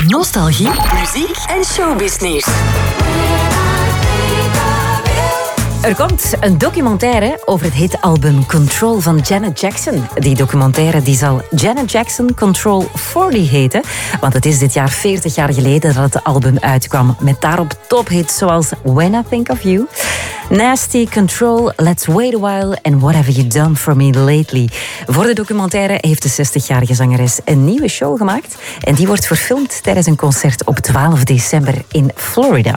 Nostalgie, muziek en showbiznieuws. Er komt een documentaire over het hitalbum Control van Janet Jackson. Die documentaire die zal Janet Jackson Control 40 heten. Want het is dit jaar 40 jaar geleden dat het album uitkwam. Met daarop tophits zoals When I Think of You, Nasty, Control, Let's Wait a While en What Have You Done For Me Lately. Voor de documentaire heeft de 60-jarige zangeres een nieuwe show gemaakt. En die wordt verfilmd tijdens een concert op 12 december in Florida.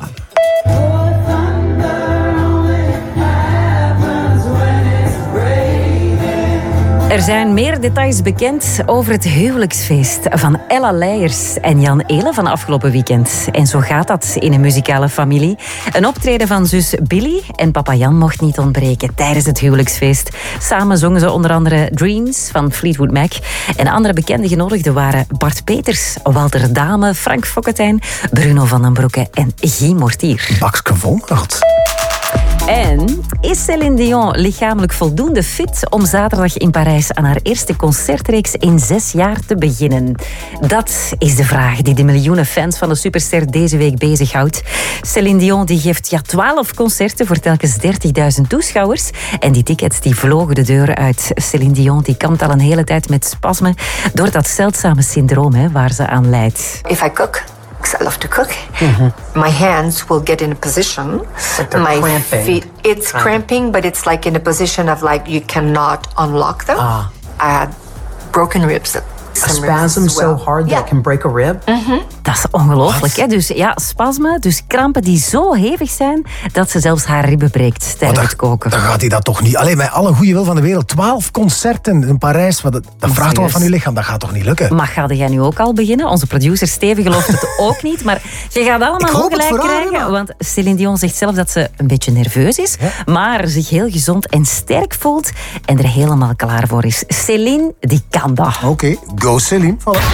Er zijn meer details bekend over het huwelijksfeest van Ella Leijers en Jan Eelen van afgelopen weekend. En zo gaat dat in een muzikale familie. Een optreden van zus Billy en papa Jan mocht niet ontbreken tijdens het huwelijksfeest. Samen zongen ze onder andere Dreams van Fleetwood Mac. En andere bekende genodigden waren Bart Peters, Walter Dame, Frank Fokketijn, Bruno van den Broeke en Guy Mortier. Bakske Vonhout. En is Céline Dion lichamelijk voldoende fit om zaterdag in Parijs aan haar eerste concertreeks in 6 jaar te beginnen? Dat is de vraag die de miljoenen fans van de superster deze week bezighoudt. Céline Dion die geeft 12 concerten voor telkens 30.000 toeschouwers. En die tickets die vlogen de deur uit. Céline Dion die kampt al een hele tijd met spasmen door dat zeldzame syndroom waar ze aan lijdt. If I cook, because I love to cook, my hands will get in a position. Like they're my cramping. feet, it's cramping, but it's like in a position of like you cannot unlock them. I had broken ribs. A spasm so hard that it can break a rib? Dat is ongelooflijk, hè? Dus ja, spasmen, dus krampen die zo hevig zijn dat ze zelfs haar ribben breekt tijdens het koken. Dan gaat hij dat toch niet. Alleen met alle goede wil van de wereld. 12 concerten in Parijs. Dat vraagt toch van uw lichaam. Dat gaat toch niet lukken? Maar ga jij nu ook al beginnen? Onze producer Steven gelooft het ook niet. Maar je gaat allemaal ongelijk krijgen. Want Céline Dion zegt zelf dat ze een beetje nerveus is. Ja? Maar zich heel gezond en sterk voelt. En er helemaal klaar voor is. Céline, die kan dat. Oké, go Céline. Voilà.